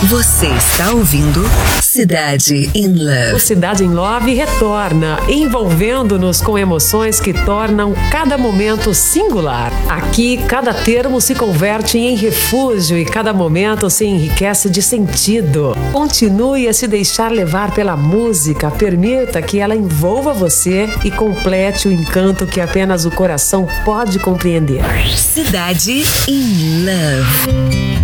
Você está ouvindo Cidade in Love. O Cidade in Love retorna, envolvendo-nos com emoções que tornam cada momento singular. Aqui, cada termo se converte em refúgio e cada momento se enriquece de sentido. Continue a se deixar levar pela música, permita que ela envolva você e complete o encanto que apenas o coração pode compreender. Cidade in Love.